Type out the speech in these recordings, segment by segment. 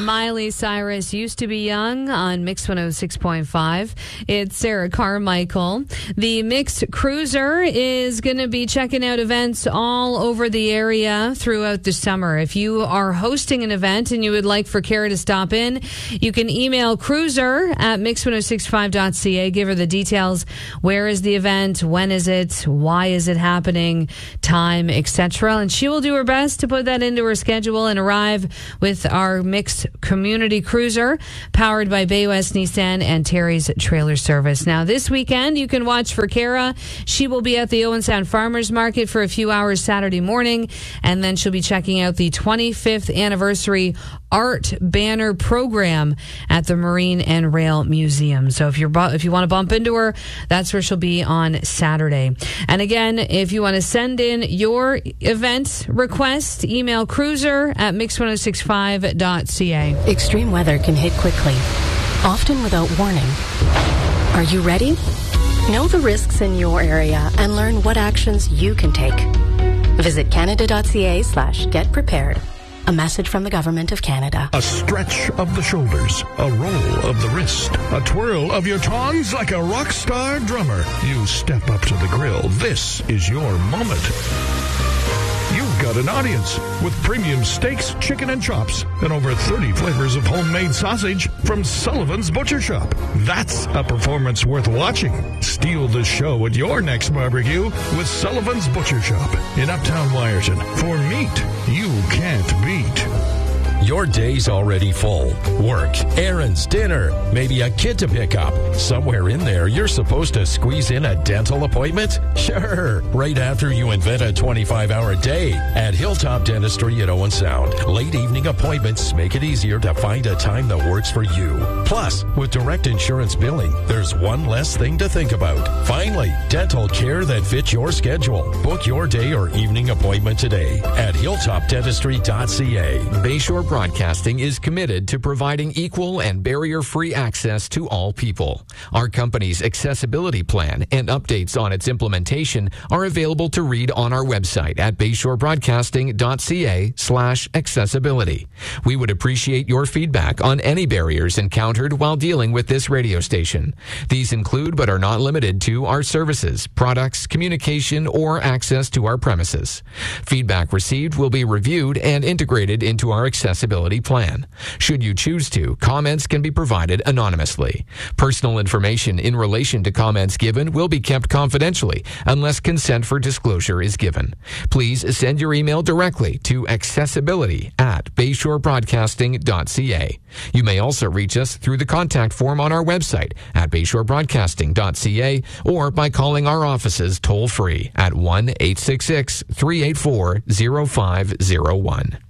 Miley Cyrus Used to Be Young on Mix 106.5. It's Sarah Carmichael. The Mix Cruiser is going to be checking out events all over the area throughout the summer. If you are hosting an event and you would like for Kara to stop in, you can email cruiser@mix1065.ca. Give her the details. Where is the event? When is it? Why is it happening? Time, etc. And she will do her best to put that into her schedule and arrive with our Mixed Community Cruiser, powered by Bay West Nissan and Terry's Trailer Service. Now, this weekend, you can watch for Kara. She will be at the Owen Sound Farmers Market for a few hours Saturday morning, and then she'll be checking out the 25th anniversary art banner program at the Marine and Rail Museum. So if you want to bump into her, that's where she'll be on Saturday. And again, if you want to send in your event request, email cruiser@mix1065.ca. Extreme weather can hit quickly, often without warning. Are you ready? Know the risks in your area and learn what actions you can take. Visit canada.ca/getprepared. A message from the Government of Canada. A stretch of the shoulders, a roll of the wrist, a twirl of your tongs like a rock star drummer. You step up to the grill. This is your moment. You've got an audience with premium steaks, chicken, and chops, and over 30 flavors of homemade sausage from Sullivan's Butcher Shop. That's a performance worth watching. Steal the show at your next barbecue with Sullivan's Butcher Shop in Uptown Wyerton for meat you can't beat. Your day's already full. Work, errands, dinner, maybe a kid to pick up. Somewhere in there, you're supposed to squeeze in a dental appointment? Sure, right after you invent a 25-hour day at Hilltop Dentistry at Owen Sound. Late evening appointments make it easier to find a time that works for you. Plus, with direct insurance billing, there's one less thing to think about. Finally, dental care that fits your schedule. Book your day or evening appointment today at hilltopdentistry.ca. Bayshore Broadcasting is committed to providing equal and barrier-free access to all people. Our company's accessibility plan and updates on its implementation are available to read on our website at bayshorebroadcasting.ca/accessibility. We would appreciate your feedback on any barriers encountered while dealing with this radio station. These include but are not limited to our services, products, communication, or access to our premises. Feedback received will be reviewed and integrated into our accessibility plan. Should you choose to, comments can be provided anonymously. Personal information in relation to comments given will be kept confidentially unless consent for disclosure is given. Please send your email directly to accessibility@bayshorebroadcasting.ca. You may also reach us through the contact form on our website at bayshorebroadcasting.ca or by calling our offices toll-free at 1-866-384-0501.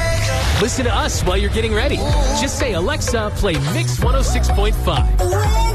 Listen to us while you're getting ready. Just say, Alexa, play Mix 106.5.